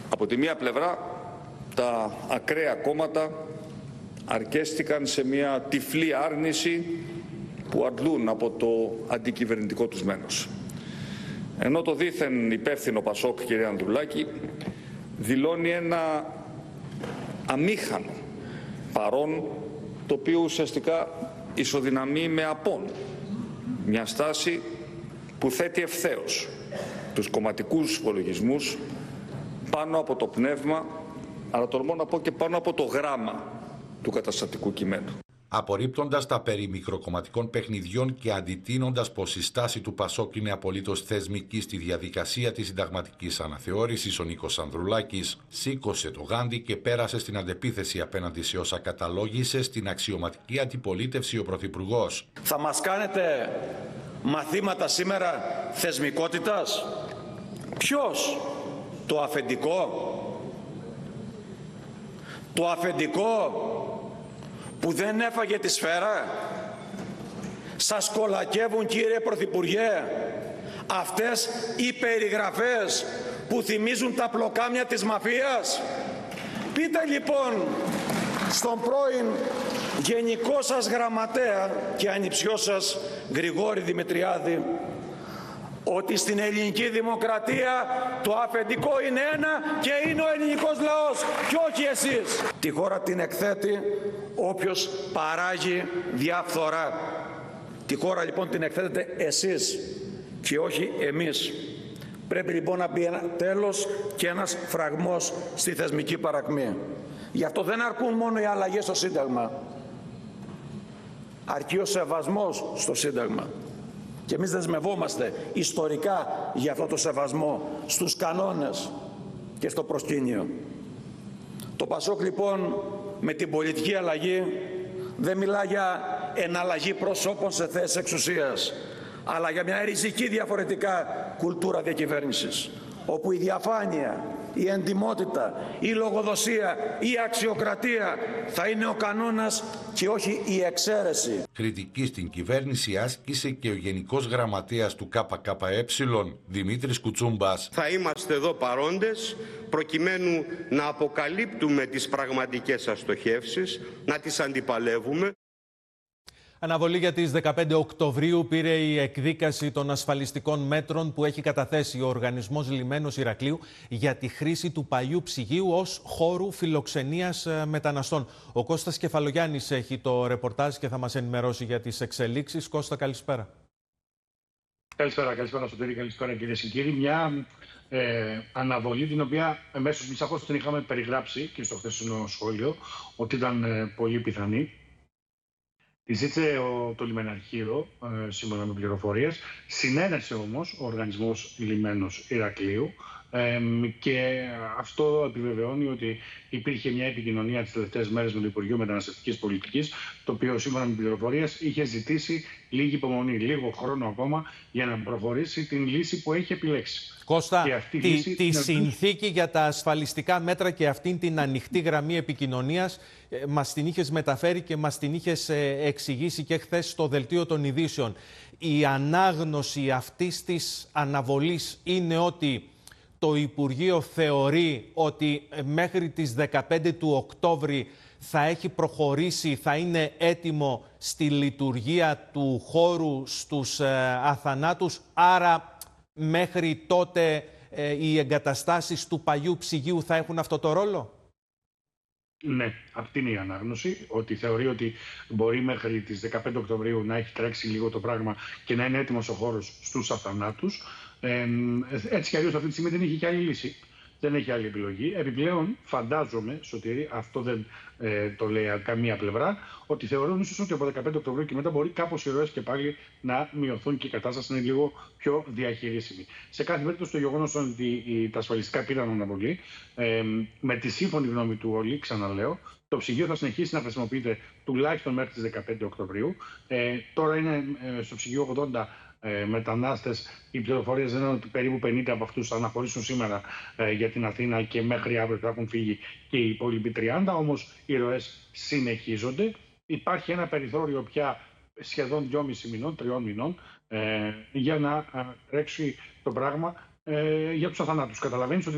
Από τη μία πλευρά, τα ακραία κόμματα αρκέστηκαν σε μια τυφλή άρνηση που αντλούν από το αντικυβερνητικό τους μένος. Ενώ το δήθεν υπεύθυνο Πασόκ, κύριε Ανδρουλάκη, δηλώνει ένα αμήχανο παρόν, το οποίο ουσιαστικά ισοδυναμεί με απόν. Μια στάση που θέτει ευθέως τους κομματικούς υπολογισμούς πάνω από το πνεύμα, αλλά τολμώ να πω και πάνω από το γράμμα του καταστατικού κειμένου. Απορρίπτοντας τα περί μικροκομματικών παιχνιδιών και αντιτείνοντας πως η στάση του Πασόκ είναι απολύτως θεσμική στη διαδικασία της συνταγματικής αναθεώρησης, ο Νίκος Ανδρουλάκης σήκωσε το γάντι και πέρασε στην αντεπίθεση απέναντι σε όσα καταλόγησε στην αξιωματική αντιπολίτευση ο Πρωθυπουργός. Θα μας κάνετε μαθήματα σήμερα θεσμικότητας? Ποιος? Το αφεντικό? Το αφεντικό που δεν έφαγε τη σφαίρα? Σας κολακεύουν, κύριε Πρωθυπουργέ, αυτές οι περιγραφές που θυμίζουν τα πλοκάμια της μαφίας? Πείτε λοιπόν στον πρώην γενικό σας γραμματέα και ανιψιό σας Γρηγόρη Δημητριάδη ότι στην ελληνική δημοκρατία το αφεντικό είναι ένα και είναι ο ελληνικός λαός και όχι εσείς. Τη χώρα την εκθέτει όποιος παράγει διαφθορά. Τη χώρα λοιπόν την εκθέτετε εσείς και όχι εμείς. Πρέπει λοιπόν να μπει ένα τέλος και ένας φραγμός στη θεσμική παρακμή. Γι' αυτό δεν αρκούν μόνο οι αλλαγές στο Σύνταγμα. Αρκεί ο σεβασμός στο Σύνταγμα. Και εμείς δεσμευόμαστε ιστορικά για αυτό το σεβασμό στους κανόνες και στο προσκήνιο. Το Πασόκ λοιπόν με την πολιτική αλλαγή δεν μιλά για εναλλαγή προσώπων σε θέσεις εξουσίας, αλλά για μια ριζική διαφορετικά κουλτούρα διακυβέρνησης, όπου η διαφάνεια, η εντιμότητα, η λογοδοσία, η αξιοκρατία θα είναι ο κανόνας και όχι η εξαίρεση. Κριτική στην κυβέρνηση άσκησε και ο Γενικός Γραμματέας του ΚΚΕ, Δημήτρης Κουτσούμπας. Θα είμαστε εδώ παρόντες προκειμένου να αποκαλύπτουμε τις πραγματικές αστοχεύσεις, να τις αντιπαλεύουμε. Αναβολή για τις 15 Οκτωβρίου πήρε η εκδίκαση των ασφαλιστικών μέτρων που έχει καταθέσει ο Οργανισμός Λιμένος Ηρακλείου για τη χρήση του παλιού ψυγείου ως χώρου φιλοξενίας μεταναστών. Ο Κώστας Κεφαλογιάννης έχει το ρεπορτάζ και θα μας ενημερώσει για τις εξελίξεις. Κώστα, καλησπέρα. Καλησπέρα Σωτήρη, καλησπέρα κυρίες και κύριοι. Μια αναβολή την οποία εμέσως σαφώς την είχαμε περιγράψει και στο χθεσινό σχόλιο ότι ήταν πολύ πιθανή. Τη ζήτησε το λιμεναρχείο, σύμφωνα με πληροφορίες. Συνένεσε όμως ο Οργανισμός Λιμένος Ηρακλείου και αυτό επιβεβαιώνει ότι υπήρχε μια επικοινωνία τις τελευταίες μέρες με το Υπουργείο Μεταναστευτικής Πολιτικής, το οποίο σύμφωνα με πληροφορίες είχε ζητήσει λίγη υπομονή, λίγο χρόνο ακόμα για να προχωρήσει την λύση που έχει επιλέξει. Κώστα, τη συνθήκη για τα ασφαλιστικά μέτρα και αυτήν την ανοιχτή γραμμή επικοινωνίας μας την είχες μεταφέρει και μας την είχες εξηγήσει και χθες στο Δελτίο των Ειδήσεων. Η ανάγνωση αυτής της αναβολής είναι ότι το Υπουργείο θεωρεί ότι μέχρι τις 15 του Οκτώβρη θα έχει προχωρήσει, θα είναι έτοιμο στη λειτουργία του χώρου στους αθανάτους, άρα μέχρι τότε οι εγκαταστάσεις του παλιού ψυγείου θα έχουν αυτό το ρόλο? Ναι, αυτή είναι η ανάγνωση, ότι θεωρεί ότι μπορεί μέχρι τις 15 Οκτωβρίου να έχει τρέξει λίγο το πράγμα και να είναι έτοιμος ο χώρος στους αθανάτους. Έτσι κι αλλιώς αυτή τη στιγμή δεν έχει και άλλη λύση. Δεν έχει άλλη επιλογή. Επιπλέον, φαντάζομαι, Σωτήρη, αυτό δεν το λέει καμία πλευρά, ότι θεωρούν ίσως ότι από 15 Οκτωβρίου και μετά μπορεί κάπως οι ροές και πάλι να μειωθούν και η κατάσταση να είναι λίγο πιο διαχειρίσιμη. Σε κάθε περίπτωση, το γεγονός ότι τα ασφαλιστικά πήραν αναβολή, με τη σύμφωνη γνώμη του όλοι, ξαναλέω, το ψυγείο θα συνεχίσει να χρησιμοποιείται τουλάχιστον μέχρι τις 15 Οκτωβρίου. Τώρα είναι στο ψυγείο 80 μετανάστες. Οι πληροφορίες λένε ότι περίπου 50 από αυτούς θα αναχωρήσουν σήμερα για την Αθήνα και μέχρι αύριο θα έχουν φύγει και οι υπόλοιποι 30. Όμως οι ροές συνεχίζονται. Υπάρχει ένα περιθώριο πια σχεδόν 2,5 μηνών, 3 μηνών για να τρέξει το πράγμα για τους αθανάτους. Καταλαβαίνεις ότι